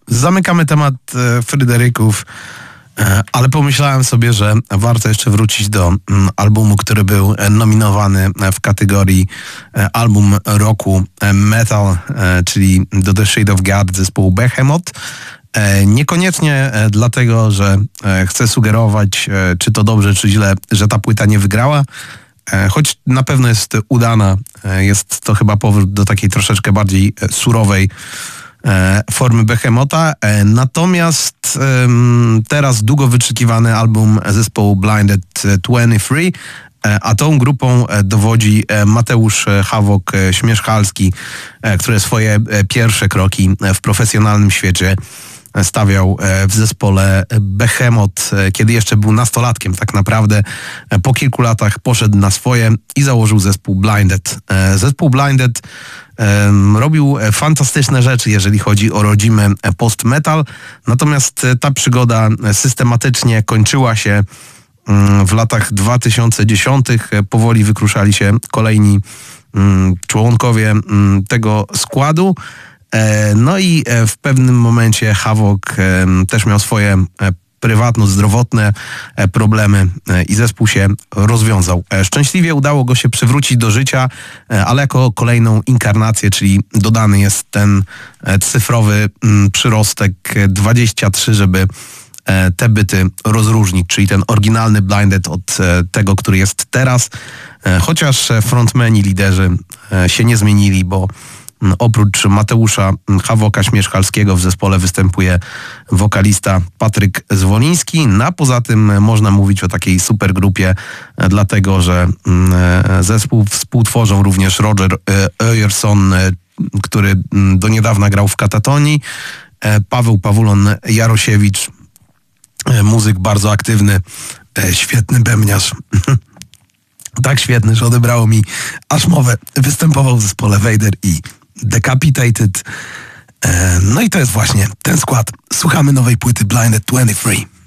Zamykamy temat Fryderyków, ale pomyślałem sobie, że warto jeszcze wrócić do albumu, który był nominowany w kategorii album roku metal, czyli do The Shade of God zespołu Behemoth. Niekoniecznie dlatego, że chcę sugerować, czy to dobrze, czy źle, że ta płyta nie wygrała, choć na pewno jest udana. Jest to chyba powrót do takiej troszeczkę bardziej surowej formy Behemotha. Natomiast teraz długo wyczekiwany album zespołu Blinded 23, a tą grupą dowodzi Mateusz Hawok-Śmieszchalski, który swoje pierwsze kroki w profesjonalnym świecie stawiał w zespole Behemoth, kiedy jeszcze był nastolatkiem tak naprawdę. Po kilku latach poszedł na swoje i założył zespół Blinded. Zespół Blinded robił fantastyczne rzeczy, jeżeli chodzi o rodzimy post-metal, natomiast ta przygoda systematycznie kończyła się w latach 2010. Powoli wykruszali się kolejni członkowie tego składu. No i w pewnym momencie Hawok też miał swoje prywatno-zdrowotne problemy i zespół się rozwiązał. Szczęśliwie udało go się przywrócić do życia, ale jako kolejną inkarnację, czyli dodany jest ten cyfrowy przyrostek 23, żeby te byty rozróżnić, czyli ten oryginalny Blinded od tego, który jest teraz. Chociaż frontmeni, liderzy się nie zmienili, bo oprócz Mateusza Hawoka-Śmieszchalskiego w zespole występuje wokalista Patryk Zwoliński. A poza tym można mówić o takiej supergrupie, dlatego że zespół współtworzą również Roger Öjerson, który do niedawna grał w Katatonii, Paweł Pawulon-Jarosiewicz, muzyk bardzo aktywny, świetny bębniarz. Tak świetny, że odebrało mi aż mowę. Występował w zespole Vader i Decapitated. No i to jest właśnie ten skład. Słuchamy nowej płyty Blinded 23.